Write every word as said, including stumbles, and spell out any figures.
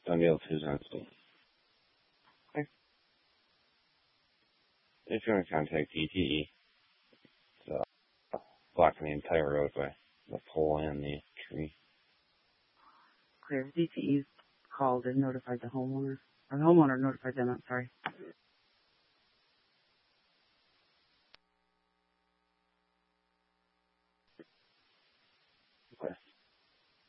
Somebody else who's on scene. Okay. If you want to contact D T E, it's uh, blocking the entire roadway, the pole and the tree. Clear. D T E called and notified the homeowner. Or the homeowner notified them, I'm sorry.